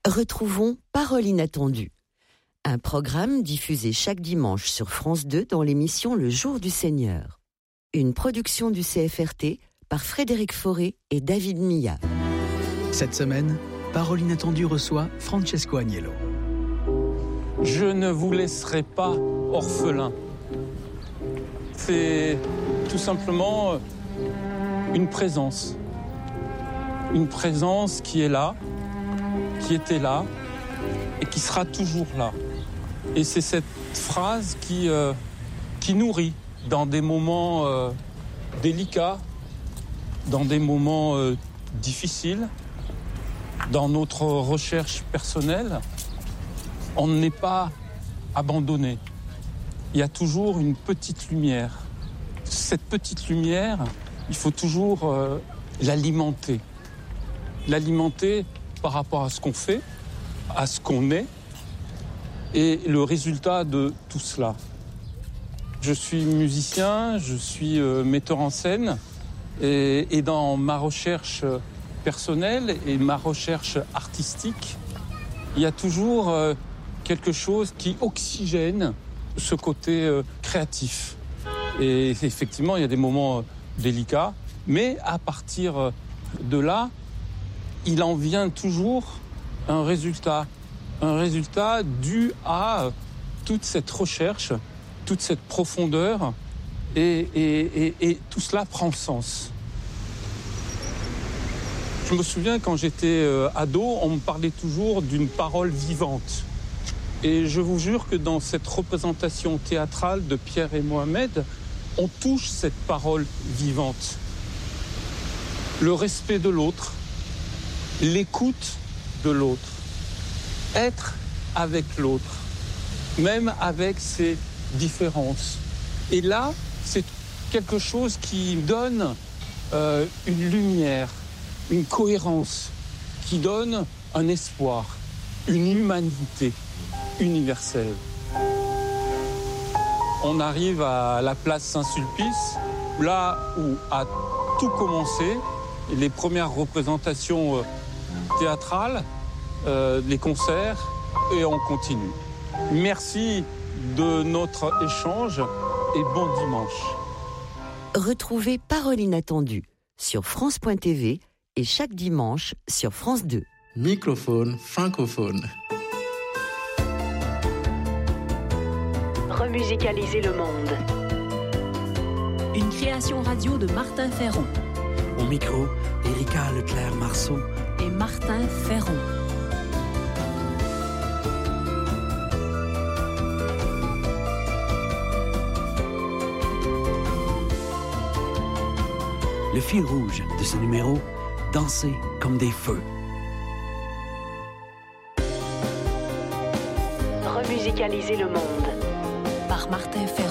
Retrouvons Parole inattendue, un programme diffusé chaque dimanche sur France 2 dans l'émission Le Jour du Seigneur. Une production du CFRT par Frédéric Forêt et David Milla. Cette semaine, Parole inattendue reçoit Francesco Agnello. Je ne vous laisserai pas orphelin. C'est tout simplement une présence. Une présence qui est là, qui était là et qui sera toujours là. Et c'est cette phrase qui nourrit dans des moments délicats, dans des moments difficiles, dans notre recherche personnelle. On n'est pas abandonné. Il y a toujours une petite lumière. Cette petite lumière, il faut toujours l'alimenter. L'alimenter par rapport à ce qu'on fait, à ce qu'on est, et le résultat de tout cela. Je suis musicien, je suis metteur en scène, et dans ma recherche personnelle et ma recherche artistique, il y a toujours quelque chose qui oxygène ce côté créatif. Et effectivement, il y a des moments délicats, mais à partir de là, il en vient toujours un résultat dû à toute cette recherche, toute cette profondeur, et tout cela prend sens. Je me souviens quand j'étais ado, on me parlait toujours d'une parole vivante. Et je vous jure que dans cette représentation théâtrale de Pierre et Mohamed, on touche cette parole vivante. Le respect de l'autre, l'écoute de l'autre, être avec l'autre, même avec ses différences. Et là, c'est quelque chose qui donne une lumière, une cohérence, qui donne un espoir, une humanité universelle. On arrive à la place Saint-Sulpice, là où a tout commencé, les premières représentations théâtrales, les concerts, et on continue. Merci de notre échange et bon dimanche. Retrouvez Parole inattendue sur France.tv et chaque dimanche sur France 2. Microphone francophone. Remusicaliser le monde. Une création radio de Martin Ferron. Au micro, Erika Leclerc-Marceau et Martin Ferron. Le fil rouge de ce numéro, danser comme des feux. Remusicaliser le monde. Par Martin Ferron.